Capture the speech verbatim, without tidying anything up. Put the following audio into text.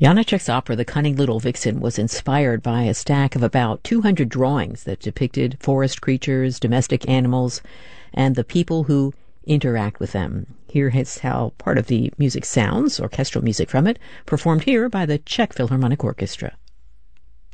Janacek's opera, The Cunning Little Vixen, was inspired by a stack of about two hundred drawings that depicted forest creatures, domestic animals, and the people who interact with them. Here is how part of the music sounds, orchestral music from it, performed here by the Czech Philharmonic Orchestra.